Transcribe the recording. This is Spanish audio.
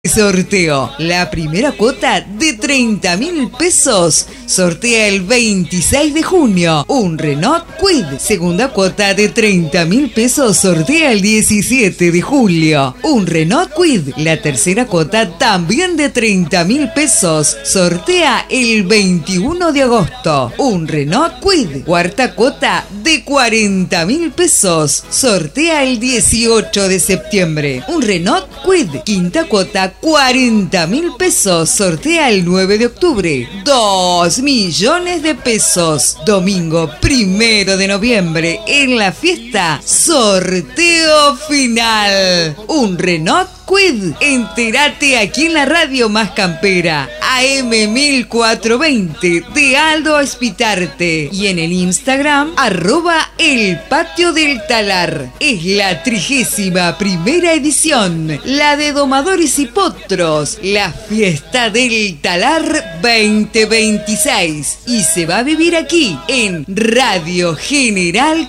Sorteo. La primera cuota de 30.000 pesos sortea el 26 de junio un Renault Kwid. Segunda cuota de 30.000 pesos sortea el 17 de julio un Renault Kwid. La tercera cuota también de 30.000 pesos sortea el 21 de agosto un Renault Kwid. Cuarta cuota de 40.000 pesos sortea el 18 de septiembre un Renault Kwid. Quinta cuota 40.000 pesos sortea el 9 de octubre 2 millones de pesos. Domingo 1 de noviembre en la fiesta sorteo final un Renault Kwid. Entérate aquí en la radio más campera AM 1420 de Aldo Espitarte y en el Instagram @El Patio del Talar. Es la 31ª edición, la de Domadores y Potros, la fiesta del Talar 2026, y se va a vivir aquí en Radio General